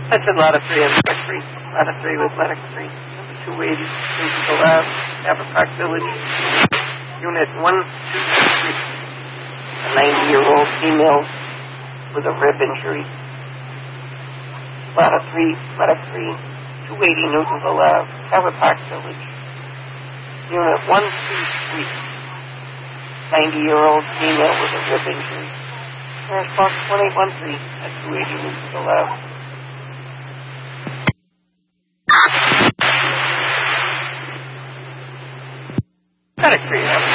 I said lot of 3 and medic 3. Lot of 3 with medic 3. Number 280, into the lab, Haver Park Village. Unit 1, 2, 3. A 90-year-old female with a rib injury. Lot of 3, medic 3. 280, Newtonville Ave, Haver Park Village. Unit 1, 2, 3. 90-year-old female with a rib injury. Response 1813 at 280 Newtonville Ave. Medic 3,